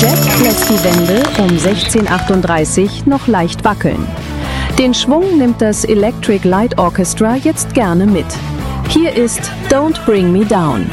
Ballett lässt die Wände um 16:38 noch leicht wackeln. Den Schwung nimmt das Electric Light Orchestra jetzt gerne mit. Hier ist Don't Bring Me Down.